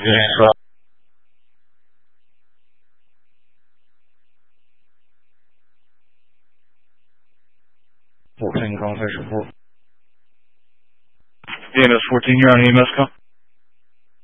14 call 34. Unit 14, you're on EMS call.